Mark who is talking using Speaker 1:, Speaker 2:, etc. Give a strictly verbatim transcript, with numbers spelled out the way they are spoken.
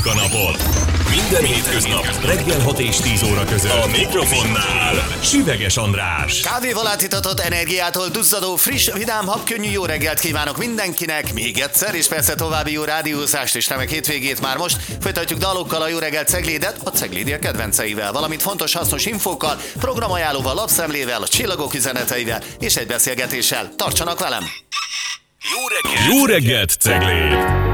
Speaker 1: a napot. Minden hétköznap reggel hat és tíz óra között a mikrofonnál Süveges András.
Speaker 2: Kávéval átitatott energiától duzzadó, friss, vidám, habkönnyű jó reggelt kívánok mindenkinek. Még egyszer, és persze további jó rádiózást és remek hétvégét már most. Folytatjuk dalokkal a jó reggelt Ceglédet, a Ceglédiek kedvenceivel, valamint fontos hasznos infókkal, programajánlóval, lapszemlével, a csillagok üzeneteivel és egy beszélgetéssel. Tartsanak velem!
Speaker 1: Jó reggelt, jó reggelt Cegléd!